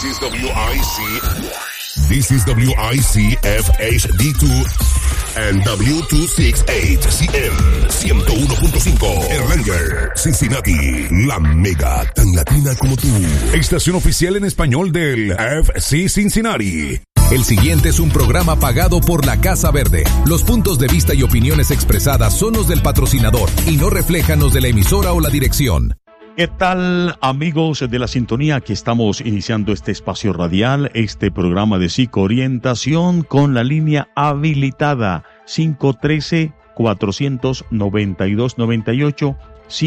is WIC. This is WIC FHD2 and W268CM 101.5 Erlanger, Cincinnati, la mega tan latina como tú. Estación oficial en español del FC Cincinnati. El siguiente es un programa pagado por la Casa Verde. Los puntos de vista y opiniones expresadas son los del patrocinador y no reflejan los de la emisora o la dirección. ¿Qué tal, amigos de la sintonía? Aquí estamos iniciando este espacio radial, este programa de psicoorientación con la línea habilitada 513-492-98,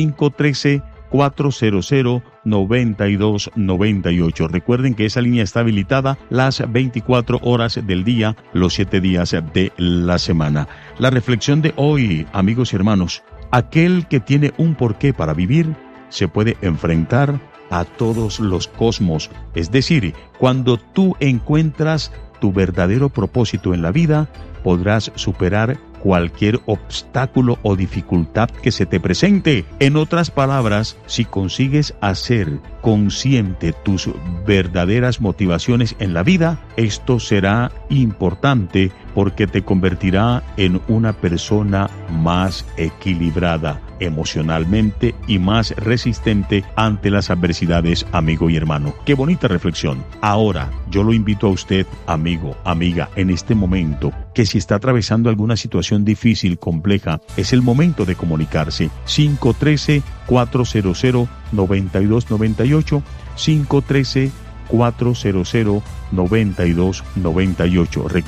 513-400-9298. Recuerden que esa línea está habilitada las 24 horas del día, los 7 días de la semana. La reflexión de hoy, amigos y hermanos: aquel que tiene un porqué para vivir se puede enfrentar a todos los cosmos. Es decir, cuando tú encuentras tu verdadero propósito en la vida, podrás superar cualquier obstáculo o dificultad que se te presente. En otras palabras, si consigues hacer consciente tus verdaderas motivaciones en la vida, esto será importante porque te convertirá en una persona más equilibrada emocionalmente y más resistente ante las adversidades, amigo y hermano. Qué bonita reflexión. Ahora, yo lo invito a usted, amigo, amiga, en este momento, que si está atravesando alguna situación difícil, compleja, es el momento de comunicarse. 513-400-9298, 513-400-9298.